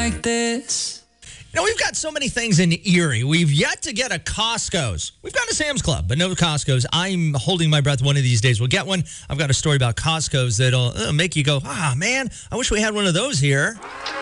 like this. We've got so many things in Erie. We've yet to get a Costco's. We've got a Sam's Club, but no Costco's. I'm holding my breath one of these days. We'll get one. I've got a story about Costco's that'll make you go, man, I wish we had one of those here.